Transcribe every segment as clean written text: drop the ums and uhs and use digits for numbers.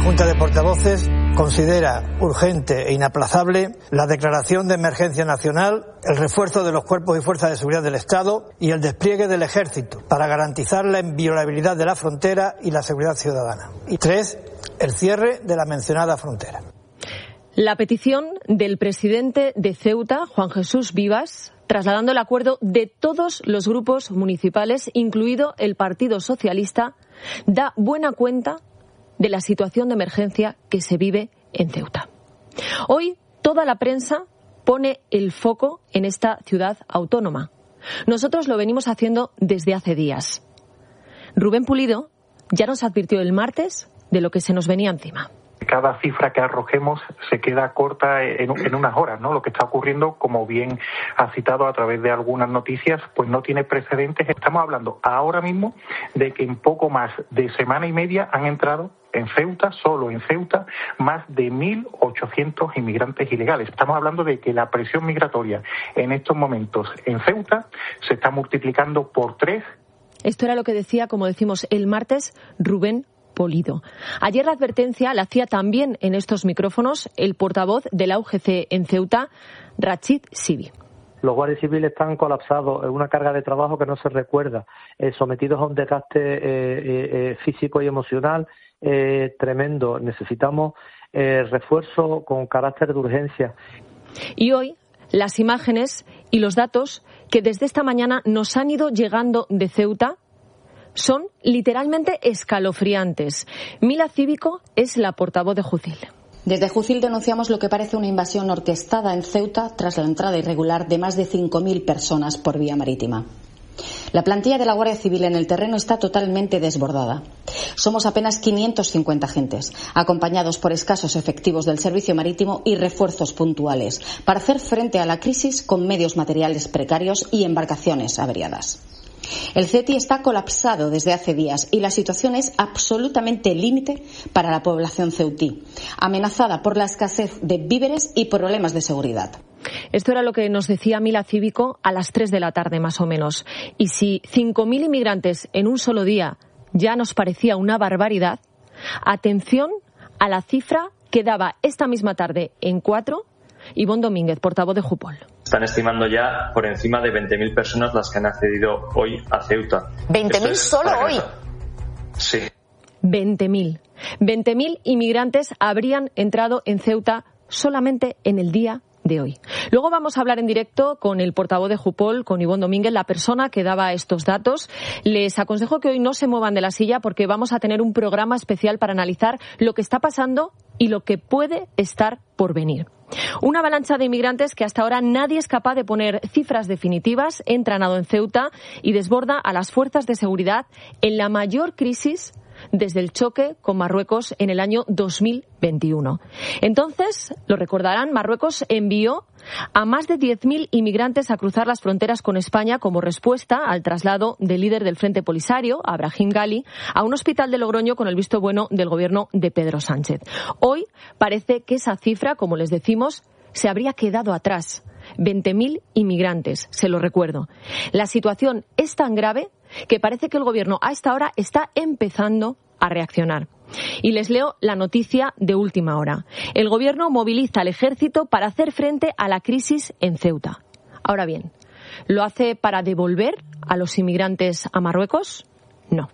Junta de Portavoces considera urgente e inaplazable la declaración de emergencia nacional, el refuerzo de los cuerpos y fuerzas de seguridad del Estado y el despliegue del Ejército para garantizar la inviolabilidad de la frontera y la seguridad ciudadana. Y 3, el cierre de la mencionada frontera. La petición del presidente de Ceuta, Juan Jesús Vivas, trasladando el acuerdo de todos los grupos municipales, incluido el Partido Socialista, da buena cuenta de la situación de emergencia que se vive en Ceuta. Hoy toda la prensa pone el foco en esta ciudad autónoma. Nosotros lo venimos haciendo desde hace días. Rubén Pulido ya nos advirtió el martes de lo que se nos venía encima. Cada cifra que arrojemos se queda corta en unas horas, ¿no? Lo que está ocurriendo, como bien ha citado a través de algunas noticias, pues no tiene precedentes. Estamos hablando ahora mismo de que en poco más de semana y media han entrado en Ceuta, solo en Ceuta, más de 1.800 inmigrantes ilegales. Estamos hablando de que la presión migratoria en estos momentos en Ceuta se está multiplicando por 3. Esto era lo que decía, como decimos, el martes Rubén Pulido. Ayer la advertencia la hacía también en estos micrófonos el portavoz de la UGC en Ceuta, Rachid Sibi. Los guardias civiles están colapsados, una carga de trabajo que no se recuerda, sometidos a un desgaste físico y emocional tremendo. Necesitamos refuerzo con carácter de urgencia. Y hoy las imágenes y los datos que desde esta mañana nos han ido llegando de Ceuta son literalmente escalofriantes. Mila Cívico es la portavoz de Jucil. Desde Jucil denunciamos lo que parece una invasión orquestada en Ceuta tras la entrada irregular de más de 5.000 personas por vía marítima. La plantilla de la Guardia Civil en el terreno está totalmente desbordada. Somos apenas 550 agentes, acompañados por escasos efectivos del servicio marítimo y refuerzos puntuales, para hacer frente a la crisis con medios materiales precarios y embarcaciones averiadas. El CETI está colapsado desde hace días y la situación es absolutamente límite para la población ceutí, amenazada por la escasez de víveres y problemas de seguridad. Esto era lo que nos decía Mila Cívico a las 3 de la tarde más o menos. Y si 5.000 inmigrantes en un solo día ya nos parecía una barbaridad, atención a la cifra que daba esta misma tarde en 4 Ivonne Domínguez, portavoz de Jupol. Están estimando ya por encima de 20.000 personas las que han accedido hoy a Ceuta. ¿20.000 solo hoy? Sí. 20.000. 20.000 inmigrantes habrían entrado en Ceuta solamente en el día de hoy. Luego vamos a hablar en directo con el portavoz de Jupol, con Ivonne Domínguez, la persona que daba estos datos. Les aconsejo que hoy no se muevan de la silla porque vamos a tener un programa especial para analizar lo que está pasando y lo que puede estar por venir. Una avalancha de inmigrantes que hasta ahora nadie es capaz de poner cifras definitivas ha entranado en Ceuta y desborda a las fuerzas de seguridad en la mayor crisis desde el choque con Marruecos en el año 2021. Entonces, lo recordarán, Marruecos envió a más de 10.000 inmigrantes a cruzar las fronteras con España como respuesta al traslado del líder del Frente Polisario, Brahim Ghali, a un hospital de Logroño con el visto bueno del gobierno de Pedro Sánchez. Hoy parece que esa cifra, como les decimos, se habría quedado atrás. 20.000 inmigrantes, se lo recuerdo. La situación es tan grave que parece que el gobierno a esta hora está empezando a reaccionar. Y les leo la noticia de última hora. El gobierno moviliza al ejército para hacer frente a la crisis en Ceuta. Ahora bien, ¿lo hace para devolver a los inmigrantes a Marruecos? No.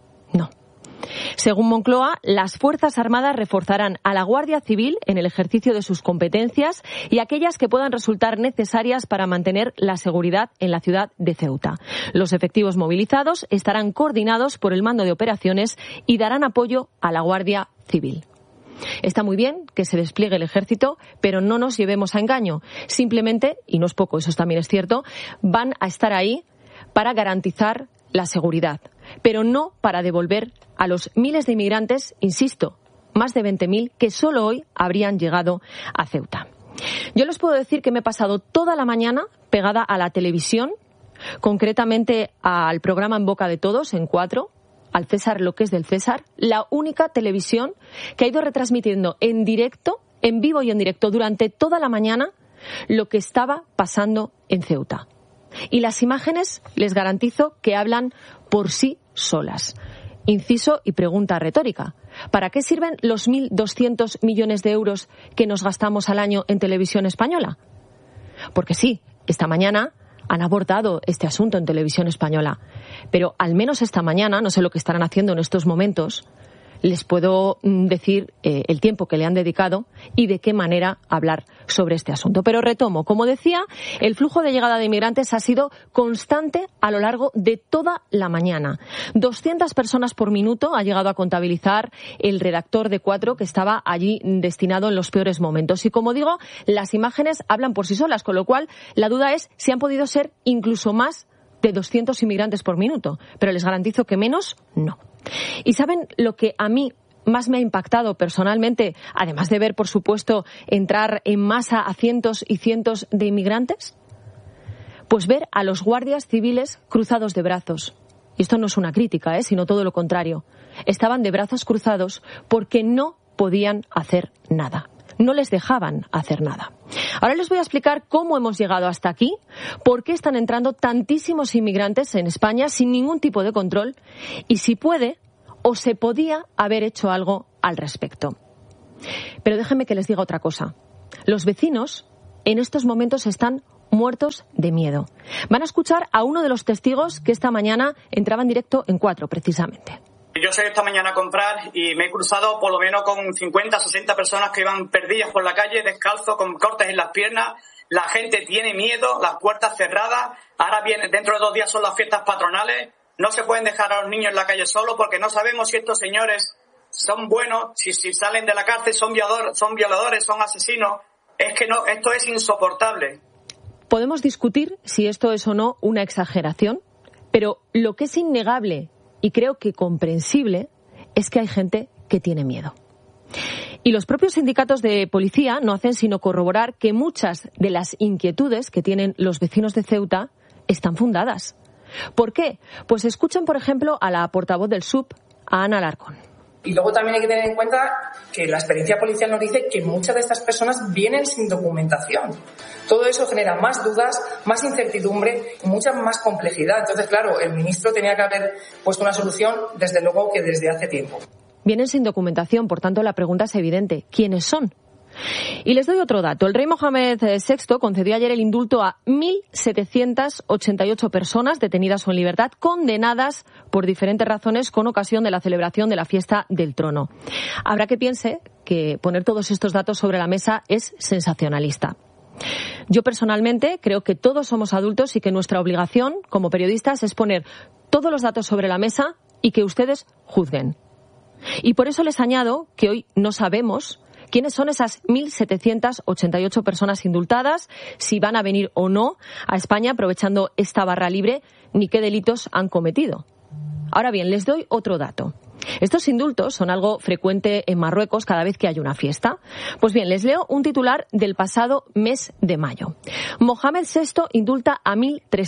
Según Moncloa, las Fuerzas Armadas reforzarán a la Guardia Civil en el ejercicio de sus competencias y aquellas que puedan resultar necesarias para mantener la seguridad en la ciudad de Ceuta. Los efectivos movilizados estarán coordinados por el Mando de Operaciones y darán apoyo a la Guardia Civil. Está muy bien que se despliegue el ejército, pero no nos llevemos a engaño. Simplemente, y no es poco, eso también es cierto, van a estar ahí para garantizar la seguridad, pero no para devolver a los miles de inmigrantes, insisto, más de 20.000 que solo hoy habrían llegado a Ceuta. Yo les puedo decir que me he pasado toda la mañana pegada a la televisión, concretamente al programa En Boca de Todos, en 4, al César lo que es del César, la única televisión que ha ido retransmitiendo en directo, en vivo y en directo durante toda la mañana lo que estaba pasando en Ceuta. Y las imágenes, les garantizo, que hablan por sí solas. Inciso y pregunta retórica. ¿Para qué sirven los 1.200 millones de euros que nos gastamos al año en Televisión Española? Porque sí, esta mañana han abordado este asunto en Televisión Española. Pero al menos esta mañana, no sé lo que estarán haciendo en estos momentos, les puedo decir el tiempo que le han dedicado y de qué manera hablar sobre este asunto. Pero retomo, como decía, el flujo de llegada de inmigrantes ha sido constante a lo largo de toda la mañana. 200 personas por minuto ha llegado a contabilizar el redactor de 4 que estaba allí destinado en los peores momentos. Y como digo, las imágenes hablan por sí solas, con lo cual la duda es si han podido ser incluso más de 200 inmigrantes por minuto. Pero les garantizo que menos, no. ¿Y saben lo que a mí más me ha impactado personalmente, además de ver, por supuesto, entrar en masa a cientos y cientos de inmigrantes? Pues ver a los guardias civiles cruzados de brazos. Y esto no es una crítica, sino todo lo contrario. Estaban de brazos cruzados porque no podían hacer nada. No les dejaban hacer nada. Ahora les voy a explicar cómo hemos llegado hasta aquí, por qué están entrando tantísimos inmigrantes en España sin ningún tipo de control y si puede o se podía haber hecho algo al respecto. Pero déjenme que les diga otra cosa. Los vecinos en estos momentos están muertos de miedo. Van a escuchar a uno de los testigos que esta mañana entraba en directo en 4, precisamente. Yo salí esta mañana a comprar y me he cruzado por lo menos con 50, 60 personas que iban perdidas por la calle, descalzos, con cortes en las piernas. La gente tiene miedo, las puertas cerradas. Ahora viene, dentro de 2 días son las fiestas patronales. No se pueden dejar a los niños en la calle solos porque no sabemos si estos señores son buenos, si salen de la cárcel son violadores, son asesinos. Es que no, esto es insoportable. Podemos discutir si esto es o no una exageración, pero lo que es innegable y creo que comprensible es que hay gente que tiene miedo. Y los propios sindicatos de policía no hacen sino corroborar que muchas de las inquietudes que tienen los vecinos de Ceuta están fundadas. ¿Por qué? Pues escuchen, por ejemplo, a la portavoz del SUB, a Ana Alarcón. Y luego también hay que tener en cuenta que la experiencia policial nos dice que muchas de estas personas vienen sin documentación. Todo eso genera más dudas, más incertidumbre y mucha más complejidad. Entonces, claro, el ministro tenía que haber puesto una solución, desde luego que desde hace tiempo. Vienen sin documentación, por tanto la pregunta es evidente. ¿Quiénes son? Y les doy otro dato. El rey Mohamed VI concedió ayer el indulto a 1.788 personas detenidas o en libertad, condenadas por diferentes razones con ocasión de la celebración de la fiesta del trono. Habrá que piense que poner todos estos datos sobre la mesa es sensacionalista. Yo personalmente creo que todos somos adultos y que nuestra obligación como periodistas es poner todos los datos sobre la mesa y que ustedes juzguen. Y por eso les añado que hoy no sabemos quiénes son esas 1.788 personas indultadas, si van a venir o no a España aprovechando esta barra libre, ni qué delitos han cometido. Ahora bien, les doy otro dato. Estos indultos son algo frecuente en Marruecos cada vez que hay una fiesta. Pues bien, les leo un titular del pasado mes de mayo. Mohamed VI indulta a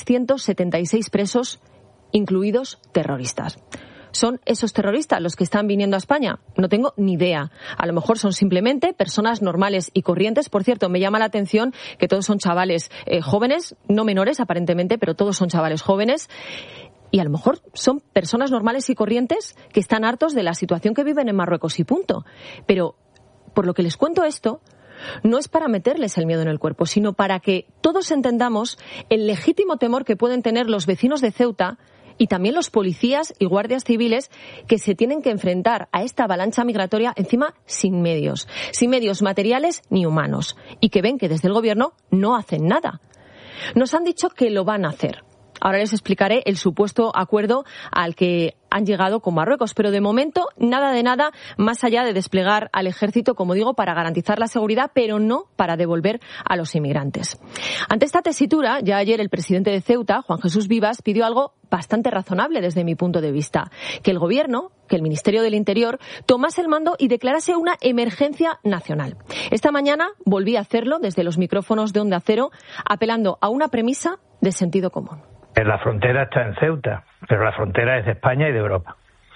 1.376 presos, incluidos terroristas. ¿Son esos terroristas los que están viniendo a España? No tengo ni idea. A lo mejor son simplemente personas normales y corrientes. Por cierto, me llama la atención que todos son chavales jóvenes, no menores aparentemente, pero todos son chavales jóvenes. Y a lo mejor son personas normales y corrientes que están hartos de la situación que viven en Marruecos y punto. Pero, por lo que les cuento esto, no es para meterles el miedo en el cuerpo, sino para que todos entendamos el legítimo temor que pueden tener los vecinos de Ceuta y también los policías y guardias civiles que se tienen que enfrentar a esta avalancha migratoria encima sin medios materiales ni humanos, y que ven que desde el gobierno no hacen nada. Nos han dicho que lo van a hacer. Ahora les explicaré el supuesto acuerdo al que han llegado con Marruecos, pero de momento nada de nada más allá de desplegar al ejército, como digo, para garantizar la seguridad, pero no para devolver a los inmigrantes. Ante esta tesitura, ya ayer el presidente de Ceuta, Juan Jesús Vivas, pidió algo bastante razonable desde mi punto de vista: que el gobierno, que el Ministerio del Interior, tomase el mando y declarase una emergencia nacional. Esta mañana volví a hacerlo desde los micrófonos de Onda Cero, apelando a una premisa de sentido común. La frontera está en Ceuta, pero la frontera es de España y de Europa.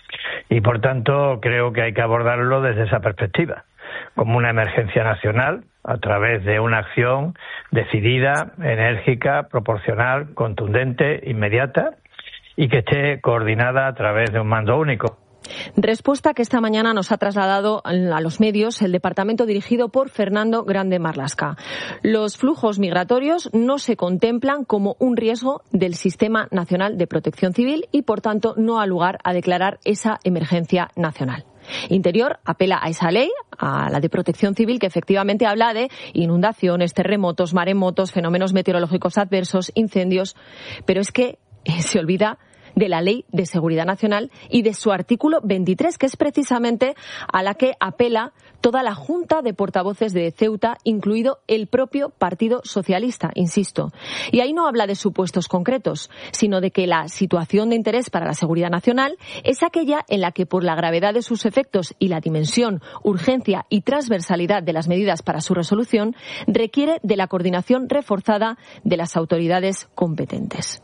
Y por tanto creo que hay que abordarlo desde esa perspectiva, como una emergencia nacional, a través de una acción decidida, enérgica, proporcional, contundente, inmediata, y que esté coordinada a través de un mando único. Respuesta que esta mañana nos ha trasladado a los medios el departamento dirigido por Fernando Grande Marlaska. Los flujos migratorios no se contemplan como un riesgo del Sistema Nacional de Protección Civil y, por tanto, no ha lugar a declarar esa emergencia nacional. Interior apela a esa ley, a la de Protección Civil, que efectivamente habla de inundaciones, terremotos, maremotos, fenómenos meteorológicos adversos, incendios, pero es que se olvida de la Ley de Seguridad Nacional y de su artículo 23, que es precisamente a la que apela toda la Junta de Portavoces de Ceuta, incluido el propio Partido Socialista, insisto. Y ahí no habla de supuestos concretos, sino de que la situación de interés para la seguridad nacional es aquella en la que, por la gravedad de sus efectos y la dimensión, urgencia y transversalidad de las medidas para su resolución, requiere de la coordinación reforzada de las autoridades competentes.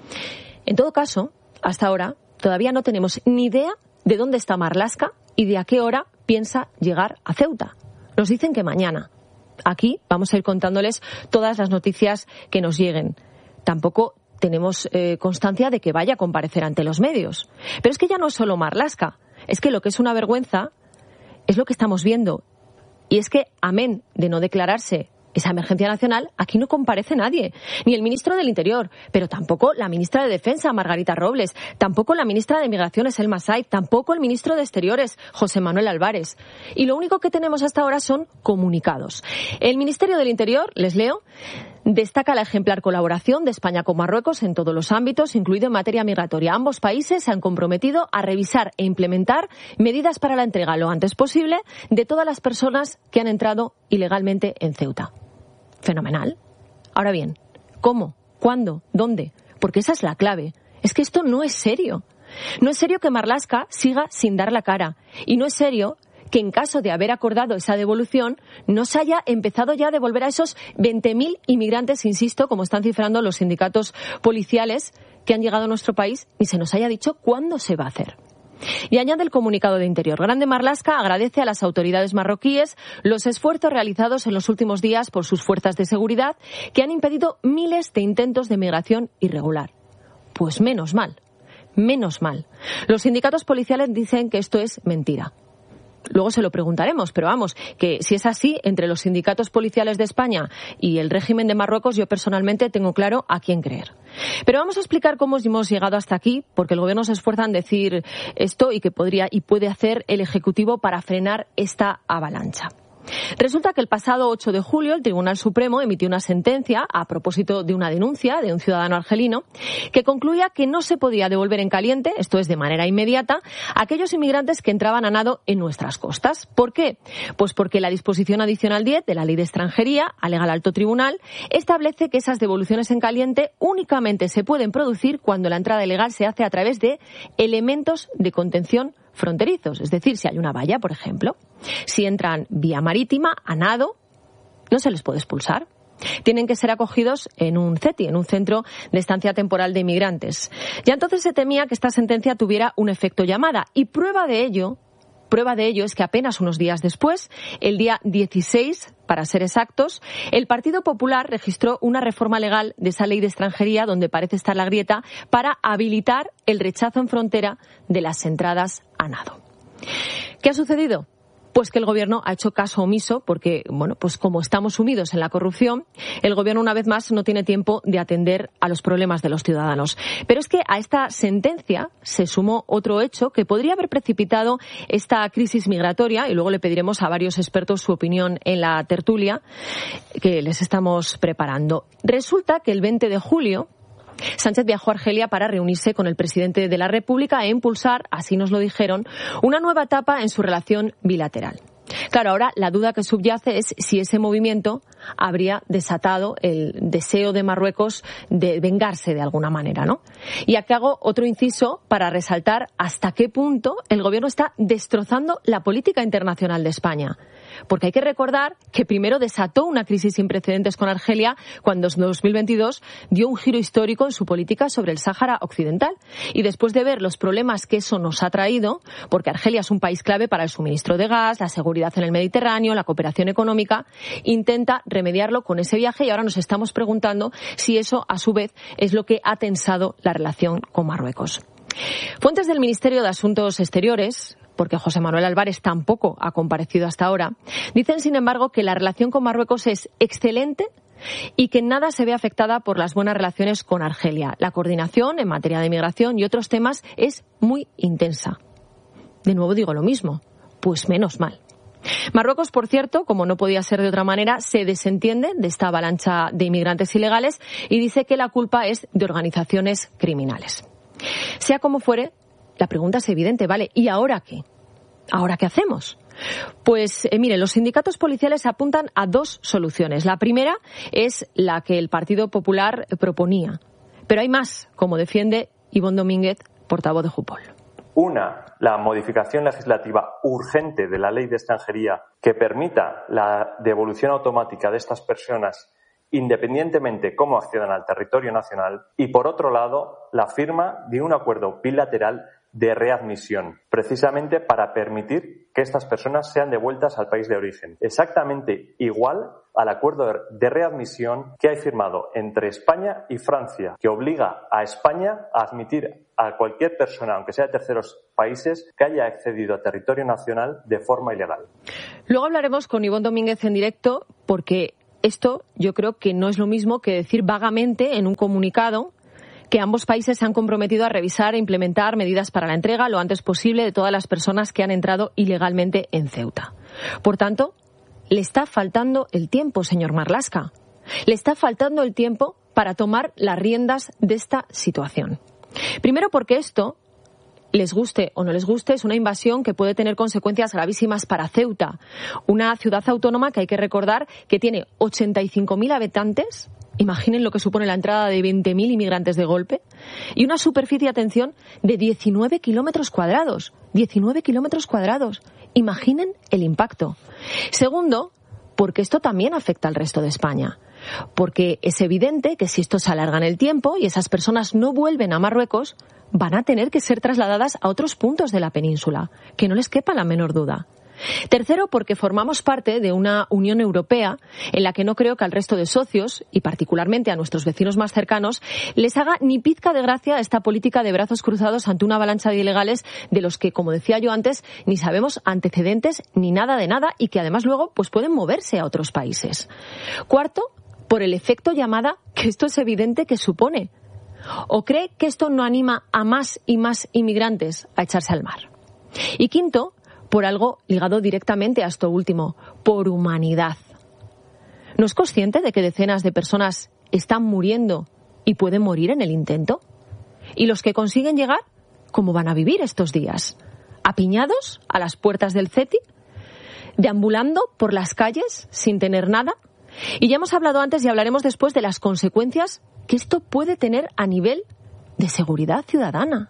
En todo caso, hasta ahora, todavía no tenemos ni idea de dónde está Marlaska y de a qué hora piensa llegar a Ceuta. Nos dicen que mañana. Aquí vamos a ir contándoles todas las noticias que nos lleguen. Tampoco tenemos constancia de que vaya a comparecer ante los medios. Pero es que ya no es solo Marlaska. Es que lo que es una vergüenza es lo que estamos viendo. Y es que, amén de no declararse esa emergencia nacional, aquí no comparece nadie. Ni el ministro del Interior, pero tampoco la ministra de Defensa, Margarita Robles, tampoco la ministra de Migraciones, Elma Said, tampoco el ministro de Exteriores, José Manuel Álvarez. Y lo único que tenemos hasta ahora son comunicados. El Ministerio del Interior, les leo, destaca la ejemplar colaboración de España con Marruecos en todos los ámbitos, incluido en materia migratoria. Ambos países se han comprometido a revisar e implementar medidas para la entrega lo antes posible de todas las personas que han entrado ilegalmente en Ceuta. Fenomenal. Ahora bien, ¿cómo? ¿Cuándo? ¿Dónde? Porque esa es la clave. Es que esto no es serio. No es serio que Marlaska siga sin dar la cara. Y no es serio que en caso de haber acordado esa devolución no se haya empezado ya a devolver a esos 20.000 inmigrantes, insisto, como están cifrando los sindicatos policiales que han llegado a nuestro país, ni se nos haya dicho cuándo se va a hacer. Y añade el comunicado de Interior. Grande Marlaska agradece a las autoridades marroquíes los esfuerzos realizados en los últimos días por sus fuerzas de seguridad que han impedido miles de intentos de migración irregular. Pues menos mal, menos mal. Los sindicatos policiales dicen que esto es mentira. Luego se lo preguntaremos, pero vamos, que si es así, entre los sindicatos policiales de España y el régimen de Marruecos, yo personalmente tengo claro a quién creer. Pero vamos a explicar cómo hemos llegado hasta aquí, porque el Gobierno se esfuerza en decir esto y que podría y puede hacer el Ejecutivo para frenar esta avalancha. Resulta que el pasado 8 de julio el Tribunal Supremo emitió una sentencia a propósito de una denuncia de un ciudadano argelino que concluía que no se podía devolver en caliente, esto es de manera inmediata, a aquellos inmigrantes que entraban a nado en nuestras costas. ¿Por qué? Pues porque la disposición adicional 10 de la Ley de Extranjería, alega el Alto Tribunal, establece que esas devoluciones en caliente únicamente se pueden producir cuando la entrada ilegal se hace a través de elementos de contención fronterizos, es decir, si hay una valla, por ejemplo. Si entran vía marítima, a nado, no se les puede expulsar. Tienen que ser acogidos en un CETI, en un centro de estancia temporal de inmigrantes. Ya entonces se temía que esta sentencia tuviera un efecto llamada y prueba de ello es que apenas unos días después, el día 16, para ser exactos, el Partido Popular registró una reforma legal de esa ley de extranjería donde parece estar la grieta para habilitar el rechazo en frontera de las entradas a nado. ¿Qué ha sucedido? Pues que el Gobierno ha hecho caso omiso porque, bueno, pues como estamos sumidos en la corrupción, el Gobierno una vez más no tiene tiempo de atender a los problemas de los ciudadanos. Pero es que a esta sentencia se sumó otro hecho que podría haber precipitado esta crisis migratoria y luego le pediremos a varios expertos su opinión en la tertulia que les estamos preparando. Resulta que el 20 de julio Sánchez viajó a Argelia para reunirse con el presidente de la República e impulsar, así nos lo dijeron, una nueva etapa en su relación bilateral. Claro, ahora la duda que subyace es si ese movimiento habría desatado el deseo de Marruecos de vengarse de alguna manera, ¿no? Y aquí hago otro inciso para resaltar hasta qué punto el Gobierno está destrozando la política internacional de España. Porque hay que recordar que primero desató una crisis sin precedentes con Argelia cuando en 2022 dio un giro histórico en su política sobre el Sáhara Occidental. Y después de ver los problemas que eso nos ha traído, porque Argelia es un país clave para el suministro de gas, la seguridad en el Mediterráneo, la cooperación económica, intenta remediarlo con ese viaje y ahora nos estamos preguntando si eso, a su vez, es lo que ha tensado la relación con Marruecos. Fuentes del Ministerio de Asuntos Exteriores, porque José Manuel Álvarez tampoco ha comparecido hasta ahora, dicen, sin embargo, que la relación con Marruecos es excelente y que nada se ve afectada por las buenas relaciones con Argelia. La coordinación en materia de migración y otros temas es muy intensa. De nuevo digo lo mismo, pues menos mal. Marruecos, por cierto, como no podía ser de otra manera, se desentiende de esta avalancha de inmigrantes ilegales y dice que la culpa es de organizaciones criminales. Sea como fuere, la pregunta es evidente, ¿vale? ¿Y ahora qué? ¿Ahora qué hacemos? Pues miren, los sindicatos policiales apuntan a dos soluciones. La primera es la que el Partido Popular proponía. Pero hay más, como defiende Ibon Domínguez, portavoz de Jupol. Una, la modificación legislativa urgente de la Ley de Extranjería que permita la devolución automática de estas personas independientemente cómo accedan al territorio nacional. Y, por otro lado, la firma de un acuerdo bilateral de readmisión, precisamente para permitir que estas personas sean devueltas al país de origen. Exactamente igual al acuerdo de readmisión que hay firmado entre España y Francia, que obliga a España a admitir a cualquier persona, aunque sea de terceros países, que haya accedido a territorio nacional de forma ilegal. Luego hablaremos con Ibon Domínguez en directo, porque esto yo creo que no es lo mismo que decir vagamente en un comunicado que ambos países se han comprometido a revisar e implementar medidas para la entrega lo antes posible de todas las personas que han entrado ilegalmente en Ceuta. Por tanto, le está faltando el tiempo, señor Marlaska. Le está faltando el tiempo para tomar las riendas de esta situación. Primero porque esto, les guste o no les guste, es una invasión que puede tener consecuencias gravísimas para Ceuta, una ciudad autónoma que hay que recordar que tiene 85.000 habitantes. Imaginen lo que supone la entrada de 20.000 inmigrantes de golpe y una superficie, atención, de 19 kilómetros cuadrados. 19 kilómetros cuadrados. Imaginen el impacto. Segundo, porque esto también afecta al resto de España. Porque es evidente que si esto se alarga en el tiempo y esas personas no vuelven a Marruecos, van a tener que ser trasladadas a otros puntos de la península. Que no les quepa la menor duda. Tercero, porque formamos parte de una Unión Europea en la que no creo que al resto de socios, y particularmente a nuestros vecinos más cercanos, les haga ni pizca de gracia esta política de brazos cruzados ante una avalancha de ilegales de los que, como decía yo antes, ni sabemos antecedentes ni nada de nada y que además luego pues pueden moverse a otros países. Cuarto, por el efecto llamada que esto es evidente que supone. ¿O cree que esto no anima a más y más inmigrantes a echarse al mar? Y quinto, por algo ligado directamente a esto último, por humanidad. ¿No es consciente de que decenas de personas están muriendo y pueden morir en el intento? ¿Y los que consiguen llegar, cómo van a vivir estos días? ¿Apiñados a las puertas del CETI? ¿Deambulando por las calles sin tener nada? Y ya hemos hablado antes y hablaremos después de las consecuencias que esto puede tener a nivel de seguridad ciudadana.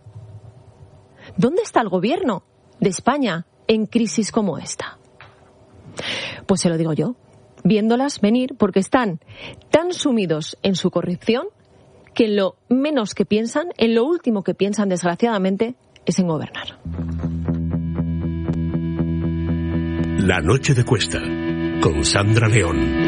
¿Dónde está el gobierno de España en crisis como esta? Pues se lo digo yo, viéndolas venir, porque están tan sumidos en su corrupción que en lo menos que piensan, en lo último que piensan, desgraciadamente, es en gobernar. La noche de Cuesta, con Sandra León.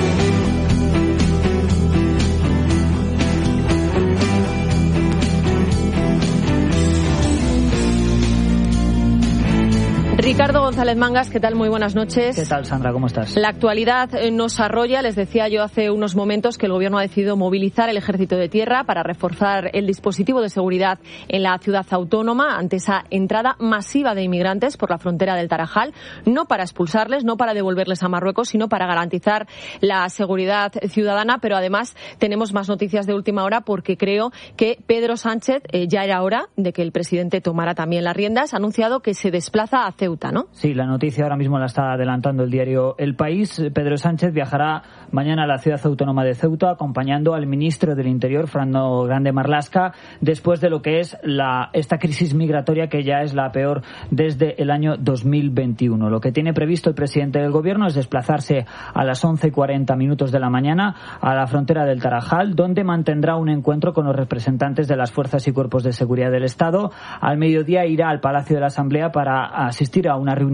Ricardo González Mangas, ¿qué tal? Muy buenas noches. ¿Qué tal, Sandra? ¿Cómo estás? La actualidad nos arrolla. Les decía yo hace unos momentos que el Gobierno ha decidido movilizar el Ejército de Tierra para reforzar el dispositivo de seguridad en la ciudad autónoma ante esa entrada masiva de inmigrantes por la frontera del Tarajal, no para expulsarles, no para devolverles a Marruecos, sino para garantizar la seguridad ciudadana. Pero además tenemos más noticias de última hora porque creo que Pedro Sánchez, ya era hora de que el presidente tomara también las riendas, ha anunciado que se desplaza a Ceuta, ¿no? Sí, la noticia ahora mismo la está adelantando el diario El País. Pedro Sánchez viajará mañana a la ciudad autónoma de Ceuta acompañando al ministro del Interior, Fernando Grande Marlaska, después de lo que es esta crisis migratoria que ya es la peor desde el año 2021. Lo que tiene previsto el presidente del Gobierno es desplazarse a las 11:40 de la mañana a la frontera del Tarajal, donde mantendrá un encuentro con los representantes de las fuerzas y cuerpos de seguridad del Estado. Al mediodía irá al Palacio de la Asamblea para asistir a una reunión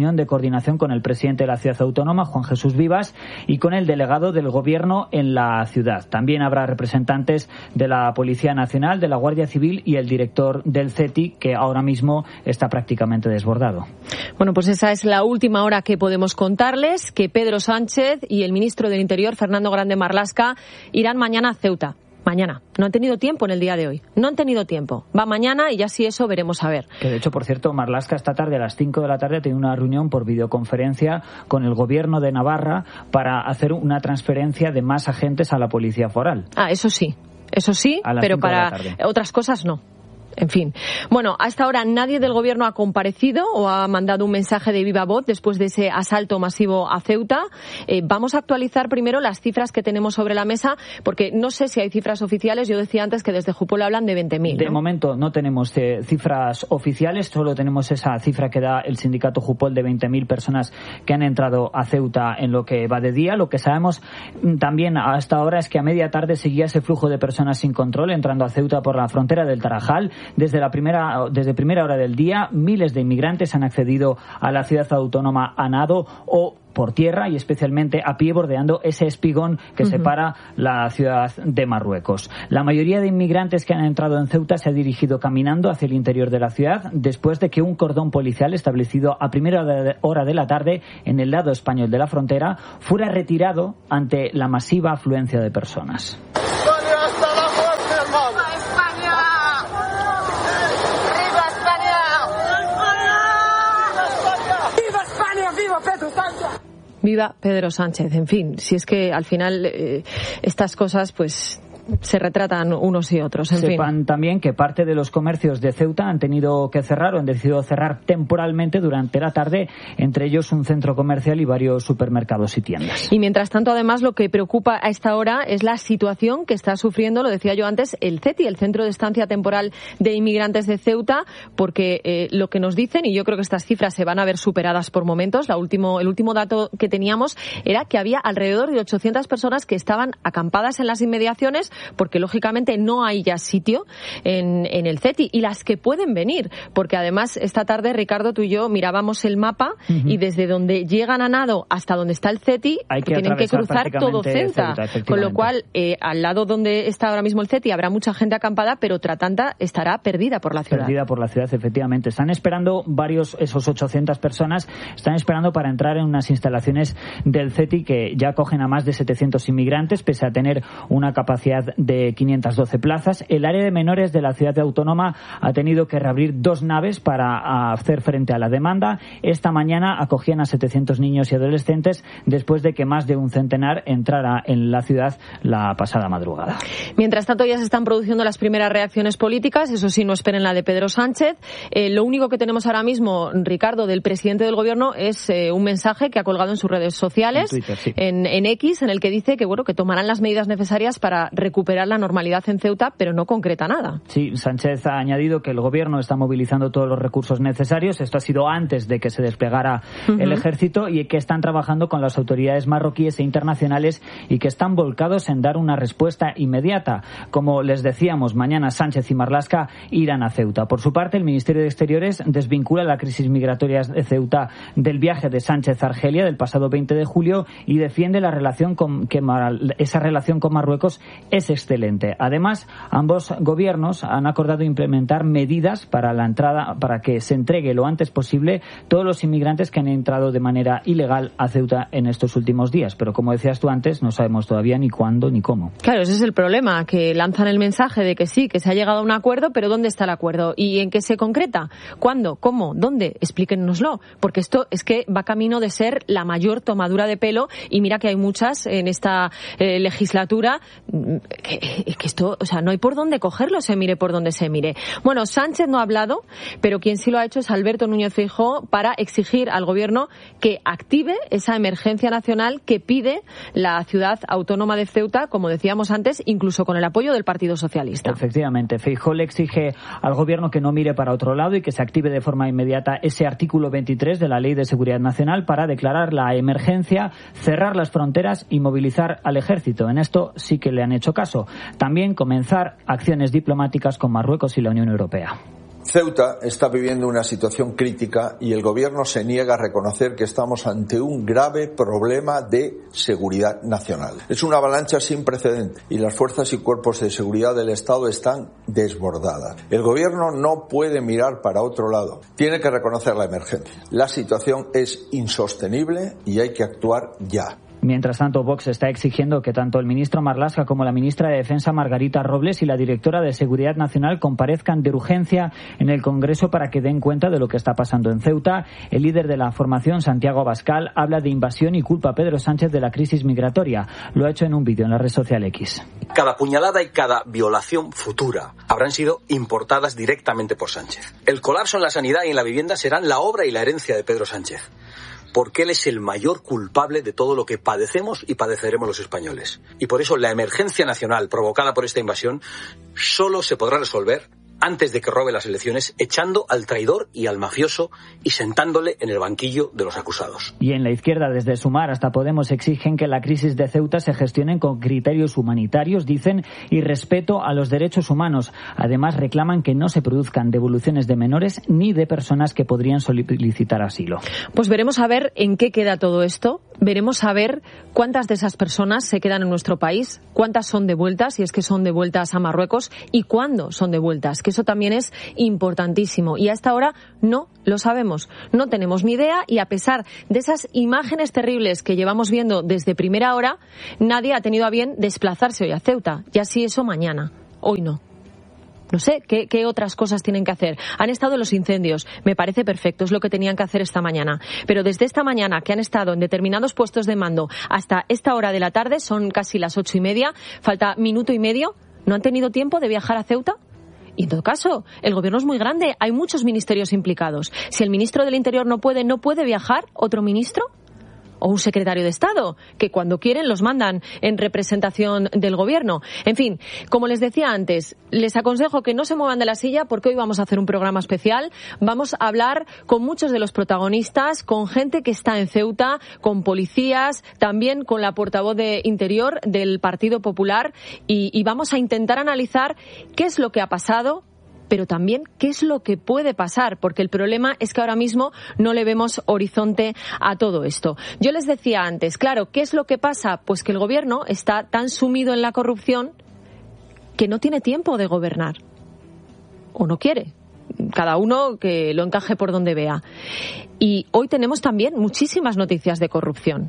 reunión de coordinación con el presidente de la ciudad autónoma, Juan Jesús Vivas, y con el delegado del Gobierno en la ciudad. También habrá representantes de la Policía Nacional, de la Guardia Civil y el director del CETI, que ahora mismo está prácticamente desbordado. Bueno, pues esa es la última hora que podemos contarles, que Pedro Sánchez y el ministro del Interior, Fernando Grande Marlaska, irán mañana a Ceuta. Mañana. No han tenido tiempo en el día de hoy. No han tenido tiempo. Va mañana y ya si eso veremos a ver. Que de hecho, por cierto, Marlaska esta tarde a las 5 de la tarde tiene una reunión por videoconferencia con el Gobierno de Navarra para hacer una transferencia de más agentes a la Policía Foral. Eso sí, pero para otras cosas no. En fin. Bueno, a esta hora nadie del Gobierno ha comparecido o ha mandado un mensaje de viva voz después de ese asalto masivo a Ceuta. Vamos a actualizar primero las cifras que tenemos sobre la mesa, porque no sé si hay cifras oficiales. Yo decía antes que desde Jupol hablan de 20.000. De momento no tenemos cifras oficiales, solo tenemos esa cifra que da el sindicato Jupol de 20.000 personas que han entrado a Ceuta en lo que va de día. Lo que sabemos también hasta ahora es que a media tarde seguía ese flujo de personas sin control entrando a Ceuta por la frontera del Tarajal. Desde primera hora del día, miles de inmigrantes han accedido a la ciudad autónoma a nado o por tierra y especialmente a pie bordeando ese espigón que separa la ciudad de Marruecos. La mayoría de inmigrantes que han entrado en Ceuta se ha dirigido caminando hacia el interior de la ciudad después de que un cordón policial establecido a primera hora de la tarde en el lado español de la frontera fuera retirado ante la masiva afluencia de personas. Viva Pedro Sánchez. En fin, si es que al final estas cosas pues se retratan unos y otros. Sepan también que parte de los comercios de Ceuta han tenido que cerrar o han decidido cerrar temporalmente durante la tarde, entre ellos un centro comercial y varios supermercados y tiendas. Y mientras tanto, además, lo que preocupa a esta hora es la situación que está sufriendo, lo decía yo antes, el CETI, el Centro de Estancia Temporal de Inmigrantes de Ceuta, porque lo que nos dicen, y yo creo que estas cifras se van a ver superadas por momentos, el último dato que teníamos era que había alrededor de 800 personas que estaban acampadas en las inmediaciones, porque lógicamente no hay ya sitio en el CETI, y las que pueden venir, porque además esta tarde, Ricardo, tú y yo mirábamos el mapa y desde donde llegan a nado hasta donde está el CETI tienen que cruzar todo Ceuta, con lo cual al lado donde está ahora mismo el CETI habrá mucha gente acampada, pero otra tanta estará perdida por la ciudad. Perdida por la ciudad, efectivamente. Están esperando esos 800 personas, están esperando para entrar en unas instalaciones del CETI que ya acogen a más de 700 inmigrantes, pese a tener una capacidad de 512 plazas. El área de menores de la ciudad autónoma ha tenido que reabrir 2 naves para hacer frente a la demanda. Esta mañana acogían a 700 niños y adolescentes después de que más de un centenar entrara en la ciudad la pasada madrugada. Mientras tanto, ya se están produciendo las primeras reacciones políticas. Eso sí, no esperen la de Pedro Sánchez. Lo único que tenemos ahora mismo, Ricardo, del presidente del Gobierno es un mensaje que ha colgado en sus redes sociales, en Twitter, en X, en el que dice que tomarán las medidas necesarias para recuperar la normalidad en Ceuta, pero no concreta nada. Sí, Sánchez ha añadido que el Gobierno está movilizando todos los recursos necesarios. Esto ha sido antes de que se desplegara el ejército, y que están trabajando con las autoridades marroquíes e internacionales y que están volcados en dar una respuesta inmediata. Como les decíamos, mañana Sánchez y Marlaska irán a Ceuta. Por su parte, el Ministerio de Exteriores desvincula la crisis migratoria de Ceuta del viaje de Sánchez a Argelia del pasado 20 de julio y defiende esa relación con Marruecos es excelente. Además, ambos gobiernos han acordado implementar medidas para que se entregue lo antes posible todos los inmigrantes que han entrado de manera ilegal a Ceuta en estos últimos días. Pero como decías tú antes, no sabemos todavía ni cuándo ni cómo. Claro, ese es el problema, que lanzan el mensaje de que sí, que se ha llegado a un acuerdo, pero ¿dónde está el acuerdo? ¿Y en qué se concreta? ¿Cuándo? ¿Cómo? ¿Dónde? Explíquennoslo, porque esto es que va camino de ser la mayor tomadura de pelo, y mira que hay muchas en esta legislatura, que esto, no hay por dónde cogerlo, se mire por donde se mire. Bueno, Sánchez no ha hablado, pero quien sí lo ha hecho es Alberto Núñez Feijóo, para exigir al Gobierno que active esa emergencia nacional que pide la ciudad autónoma de Ceuta, como decíamos antes, incluso con el apoyo del Partido Socialista. Efectivamente, Feijóo le exige al Gobierno que no mire para otro lado y que se active de forma inmediata ese artículo 23 de la Ley de Seguridad Nacional para declarar la emergencia, cerrar las fronteras y movilizar al ejército. En esto sí que le han hecho caso. También comenzar acciones diplomáticas con Marruecos y la Unión Europea. Ceuta está viviendo una situación crítica y el Gobierno se niega a reconocer que estamos ante un grave problema de seguridad nacional. Es una avalancha sin precedentes y las fuerzas y cuerpos de seguridad del Estado están desbordadas. El Gobierno no puede mirar para otro lado. Tiene que reconocer la emergencia. La situación es insostenible y hay que actuar ya. Mientras tanto, Vox está exigiendo que tanto el ministro Marlaska como la ministra de Defensa Margarita Robles y la directora de Seguridad Nacional comparezcan de urgencia en el Congreso para que den cuenta de lo que está pasando en Ceuta. El líder de la formación, Santiago Abascal, habla de invasión y culpa a Pedro Sánchez de la crisis migratoria. Lo ha hecho en un vídeo en la red social X. Cada puñalada y cada violación futura habrán sido importadas directamente por Sánchez. El colapso en la sanidad y en la vivienda serán la obra y la herencia de Pedro Sánchez, porque él es el mayor culpable de todo lo que padecemos y padeceremos los españoles. Y por eso la emergencia nacional provocada por esta invasión solo se podrá resolver antes de que robe las elecciones, echando al traidor y al mafioso y sentándole en el banquillo de los acusados. Y en la izquierda, desde Sumar hasta Podemos, exigen que la crisis de Ceuta se gestione con criterios humanitarios, dicen, y respeto a los derechos humanos. Además, reclaman que no se produzcan devoluciones de menores ni de personas que podrían solicitar asilo. Pues veremos a ver en qué queda todo esto. Veremos a ver cuántas de esas personas se quedan en nuestro país, cuántas son devueltas, si es que son devueltas a Marruecos, y cuándo son devueltas, que eso también es importantísimo. Y a esta hora no lo sabemos, no tenemos ni idea, y a pesar de esas imágenes terribles que llevamos viendo desde primera hora, nadie ha tenido a bien desplazarse hoy a Ceuta. Ya sí, eso mañana, hoy no. No sé, ¿qué otras cosas tienen que hacer? Han estado los incendios, me parece perfecto, es lo que tenían que hacer esta mañana. Pero desde esta mañana que han estado en determinados puestos de mando hasta esta hora de la tarde, son casi las 8:30, falta minuto y medio, ¿no han tenido tiempo de viajar a Ceuta? Y en todo caso, el gobierno es muy grande, hay muchos ministerios implicados. Si el ministro del Interior no puede viajar, ¿otro ministro? O un secretario de Estado, que cuando quieren los mandan en representación del gobierno. En fin, como les decía antes, les aconsejo que no se muevan de la silla porque hoy vamos a hacer un programa especial. Vamos a hablar con muchos de los protagonistas, con gente que está en Ceuta, con policías, también con la portavoz de Interior del Partido Popular y vamos a intentar analizar qué es lo que ha pasado, pero también qué es lo que puede pasar, porque el problema es que ahora mismo no le vemos horizonte a todo esto. Yo les decía antes, claro, ¿qué es lo que pasa? Pues que el gobierno está tan sumido en la corrupción que no tiene tiempo de gobernar, o no quiere. Cada uno que lo encaje por donde vea. Y hoy tenemos también muchísimas noticias de corrupción.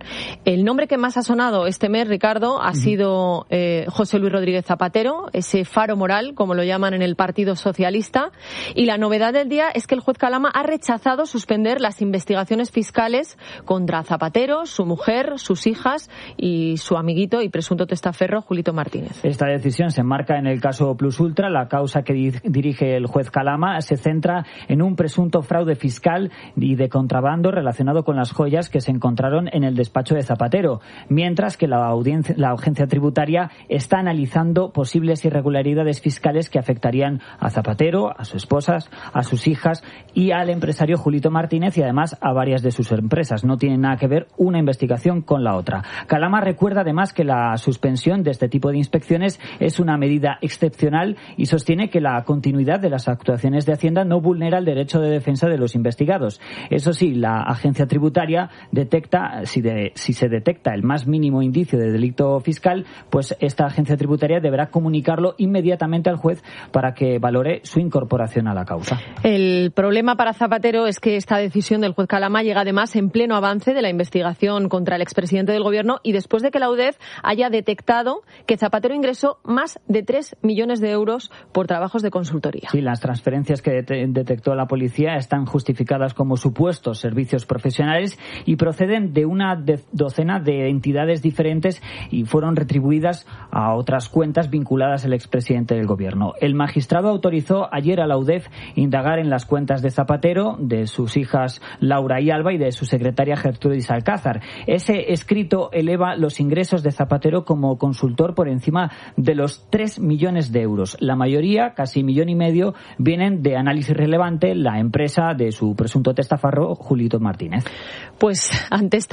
El nombre que más ha sonado este mes, Ricardo, ha sido José Luis Rodríguez Zapatero, ese faro moral, como lo llaman en el Partido Socialista. Y la novedad del día es que el juez Calama ha rechazado suspender las investigaciones fiscales contra Zapatero, su mujer, sus hijas y su amiguito y presunto testaferro, Julito Martínez. Esta decisión se enmarca en el caso Plus Ultra. La causa que dirige el juez Calama se centra en un presunto fraude fiscal y de contrabando relacionado con las joyas que se encontraron en el despacho de Zapatero, mientras que la agencia tributaria está analizando posibles irregularidades fiscales que afectarían a Zapatero, a sus esposas, a sus hijas y al empresario Julito Martínez y además a varias de sus empresas. No tiene nada que ver una investigación con la otra. Calama recuerda además que la suspensión de este tipo de inspecciones es una medida excepcional y sostiene que la continuidad de las actuaciones de Hacienda no vulnera el derecho de defensa de los investigados. Eso sí, la agencia tributaria detecta, si se detecta el más mínimo indicio de delito fiscal, pues esta agencia tributaria deberá comunicarlo inmediatamente al juez para que valore su incorporación a la causa. El problema para Zapatero es que esta decisión del juez Calama llega además en pleno avance de la investigación contra el expresidente del gobierno y después de que la UDEF haya detectado que Zapatero ingresó más de 3 millones de euros por trabajos de consultoría. Sí, las transferencias que detectó la policía están justificadas como supuestos servicios profesionales y proceden de una docena de entidades diferentes y fueron retribuidas a otras cuentas vinculadas al expresidente del gobierno. El magistrado autorizó ayer a la UDEF indagar en las cuentas de Zapatero, de sus hijas Laura y Alba y de su secretaria Gertrudis Alcázar. Ese escrito eleva los ingresos de Zapatero como consultor por encima de los 3 millones de euros. La mayoría, casi 1,5 millones, vienen de Análisis Relevante, la empresa de su presunto testaferro Julito Martínez. Pues ante esta revelación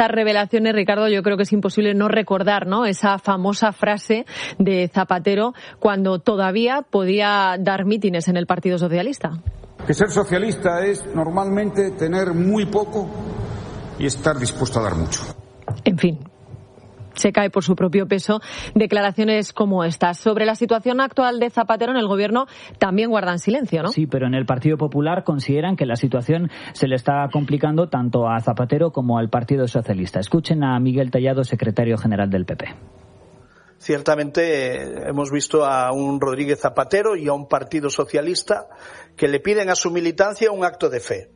declaraciones, Ricardo, yo creo que es imposible no recordar, ¿no?, esa famosa frase de Zapatero cuando todavía podía dar mítines en el Partido Socialista. Que ser socialista es normalmente tener muy poco y estar dispuesto a dar mucho. En fin, se cae por su propio peso declaraciones como estas. Sobre la situación actual de Zapatero en el Gobierno también guardan silencio, ¿no? Sí, pero en el Partido Popular consideran que la situación se le está complicando tanto a Zapatero como al Partido Socialista. Escuchen a Miguel Tellado, secretario general del PP. Ciertamente hemos visto a un Rodríguez Zapatero y a un Partido Socialista que le piden a su militancia un acto de fe.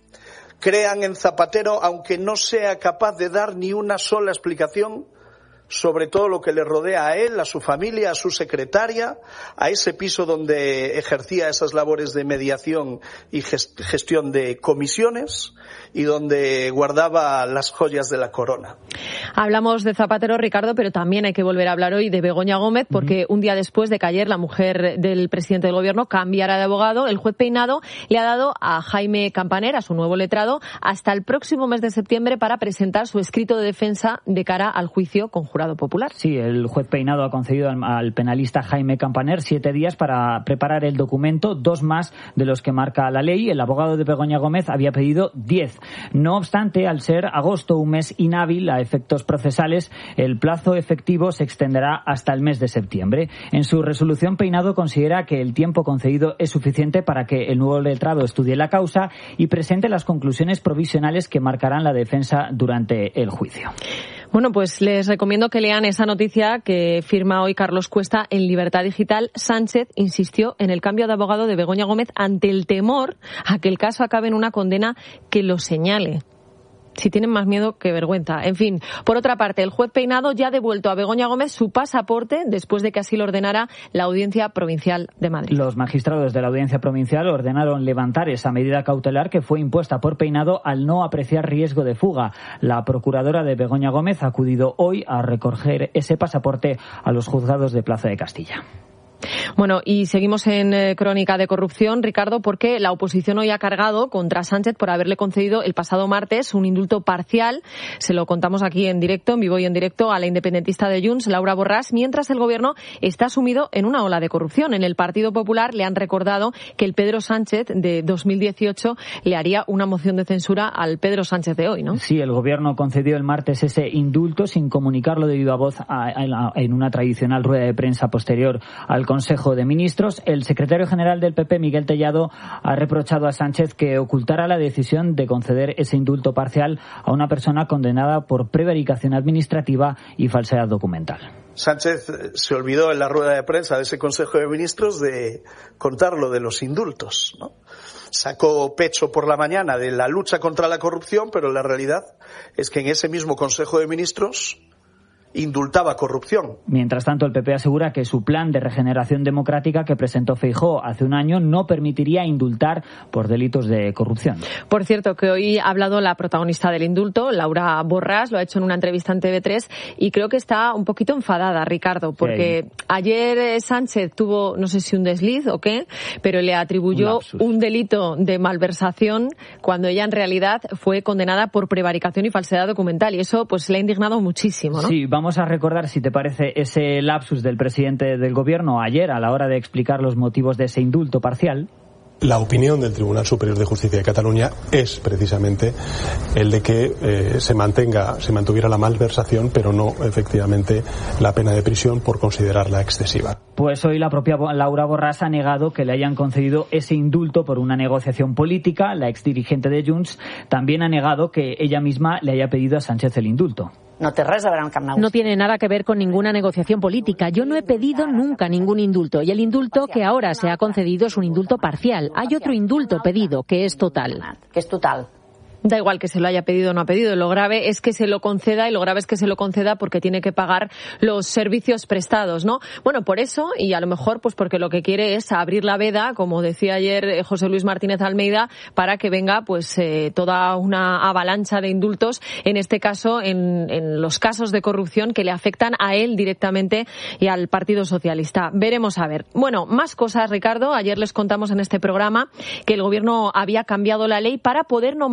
Crean en Zapatero aunque no sea capaz de dar ni una sola explicación sobre todo lo que le rodea a él, a su familia, a su secretaria, a ese piso donde ejercía esas labores de mediación y gestión de comisiones y donde guardaba las joyas de la corona. Hablamos de Zapatero, Ricardo, pero también hay que volver a hablar hoy de Begoña Gómez, porque un día después de que ayer la mujer del presidente del Gobierno cambiara de abogado, el juez Peinado le ha dado a Jaime Campaner, a su nuevo letrado, hasta el próximo mes de septiembre para presentar su escrito de defensa de cara al juicio con jurado popular. Sí, el juez Peinado ha concedido al penalista Jaime Campaner 7 días para preparar el documento, 2 más de los que marca la ley. El abogado de Begoña Gómez había pedido 10. No obstante, al ser agosto un mes inhábil a efectos procesales, el plazo efectivo se extenderá hasta el mes de septiembre. En su resolución, Peinado considera que el tiempo concedido es suficiente para que el nuevo letrado estudie la causa y presente las conclusiones provisionales que marcarán la defensa durante el juicio. Bueno, pues les recomiendo que lean esa noticia que firma hoy Carlos Cuesta en Libertad Digital. Sánchez insistió en el cambio de abogado de Begoña Gómez ante el temor a que el caso acabe en una condena que lo señale. Si tienen más miedo que vergüenza. En fin, por otra parte, el juez Peinado ya ha devuelto a Begoña Gómez su pasaporte después de que así lo ordenara la Audiencia Provincial de Madrid. Los magistrados de la Audiencia Provincial ordenaron levantar esa medida cautelar que fue impuesta por Peinado al no apreciar riesgo de fuga. La procuradora de Begoña Gómez ha acudido hoy a recoger ese pasaporte a los juzgados de Plaza de Castilla. Bueno, y seguimos en crónica de corrupción, Ricardo, porque la oposición hoy ha cargado contra Sánchez por haberle concedido el pasado martes un indulto parcial. Se lo contamos aquí en directo, en vivo y en directo, a la independentista de Junts, Laura Borràs, mientras el Gobierno está sumido en una ola de corrupción. En el Partido Popular le han recordado que el Pedro Sánchez de 2018 le haría una moción de censura al Pedro Sánchez de hoy, ¿no? Sí, el Gobierno concedió el martes ese indulto sin comunicarlo de viva voz en una tradicional rueda de prensa posterior al Consejo de Ministros. El secretario general del PP, Miguel Tellado, ha reprochado a Sánchez que ocultara la decisión de conceder ese indulto parcial a una persona condenada por prevaricación administrativa y falsedad documental. Sánchez se olvidó en la rueda de prensa de ese Consejo de Ministros de contar lo de los indultos, ¿no? Sacó pecho por la mañana de la lucha contra la corrupción, pero la realidad es que en ese mismo Consejo de Ministros indultaba corrupción. Mientras tanto, el PP asegura que su plan de regeneración democrática que presentó Feijóo hace un año no permitiría indultar por delitos de corrupción. Por cierto, que hoy ha hablado la protagonista del indulto, Laura Borràs, lo ha hecho en una entrevista en TV3 y creo que está un poquito enfadada, Ricardo, porque ayer Sánchez tuvo, no sé si un desliz o qué, pero le atribuyó un delito de malversación cuando ella en realidad fue condenada por prevaricación y falsedad documental, y eso pues le ha indignado muchísimo, ¿no? Sí, vamos a recordar, si te parece, ese lapsus del presidente del Gobierno ayer a la hora de explicar los motivos de ese indulto parcial. La opinión del Tribunal Superior de Justicia de Cataluña es precisamente el de que se mantuviera la malversación, pero no efectivamente la pena de prisión por considerarla excesiva. Pues hoy la propia Laura Borràs ha negado que le hayan concedido ese indulto por una negociación política. La exdirigente de Junts también ha negado que ella misma le haya pedido a Sánchez el indulto. No tiene nada que ver con ninguna negociación política. Yo no he pedido nunca ningún indulto y el indulto que ahora se ha concedido es un indulto parcial. Hay otro indulto pedido que es total. Da igual que se lo haya pedido o no ha pedido, lo grave es que se lo conceda, y lo grave es que se lo conceda porque tiene que pagar los servicios prestados, ¿no? Bueno, por eso, y a lo mejor pues porque lo que quiere es abrir la veda, como decía ayer José Luis Martínez Almeida, para que venga pues toda una avalancha de indultos, en este caso en los casos de corrupción que le afectan a él directamente y al Partido Socialista. Veremos a ver. Bueno, más cosas, Ricardo. Ayer les contamos en este programa que el Gobierno había cambiado la ley para poder nombrar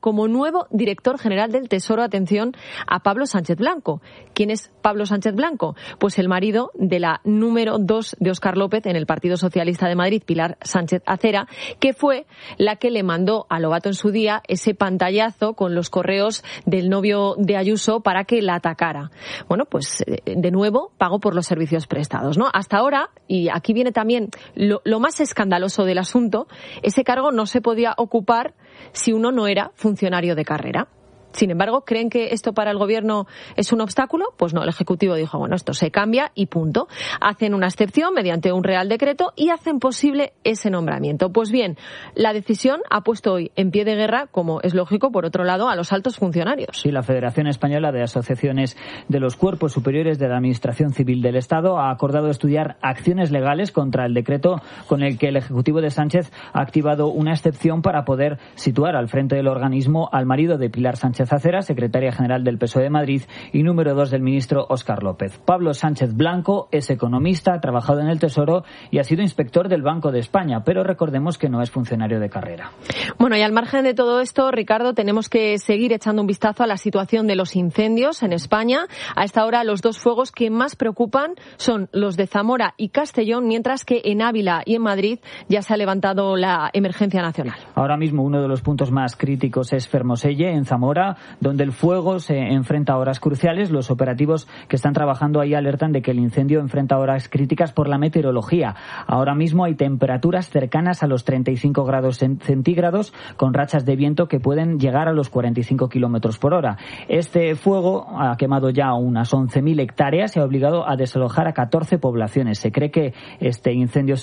como nuevo director general del Tesoro, atención, a Pablo Sánchez Blanco. ¿Quién es Pablo Sánchez Blanco? Pues el marido de la número 2 de Óscar López en el Partido Socialista de Madrid, Pilar Sánchez Acera, que fue la que le mandó a Lobato en su día ese pantallazo con los correos del novio de Ayuso para que la atacara. Bueno, pues de nuevo pago por los servicios prestados, ¿no? Hasta ahora, y aquí viene también lo más escandaloso del asunto, ese cargo no se podía ocupar si uno no era funcionario de carrera. Sin embargo, ¿creen que esto para el Gobierno es un obstáculo? Pues no, el Ejecutivo dijo, bueno, esto se cambia y punto. Hacen una excepción mediante un Real Decreto y hacen posible ese nombramiento. Pues bien, la decisión ha puesto hoy en pie de guerra, como es lógico, por otro lado, a los altos funcionarios. Sí, la Federación Española de Asociaciones de los Cuerpos Superiores de la Administración Civil del Estado ha acordado estudiar acciones legales contra el decreto con el que el Ejecutivo de Sánchez ha activado una excepción para poder situar al frente del organismo al marido de Pilar Sánchez Acera, secretaria general del PSOE de Madrid y número 2 del ministro Óscar López. Pablo Sánchez Blanco es economista, ha trabajado en el Tesoro y ha sido inspector del Banco de España, pero recordemos que no es funcionario de carrera. Bueno, y al margen de todo esto, Ricardo, tenemos que seguir echando un vistazo a la situación de los incendios en España. A esta hora, los dos fuegos que más preocupan son los de Zamora y Castellón, mientras que en Ávila y en Madrid ya se ha levantado la emergencia nacional. Ahora mismo uno de los puntos más críticos es Fermoselle, en Zamora, donde el fuego se enfrenta a horas cruciales. Los operativos que están trabajando ahí alertan de que el incendio enfrenta horas críticas por la meteorología. Ahora mismo hay temperaturas cercanas a los 35 grados centígrados, con rachas de viento que pueden llegar a los 45 kilómetros por hora. Este fuego ha quemado ya unas 11.000 hectáreas y ha obligado a desalojar a 14 poblaciones. Se cree que este incendio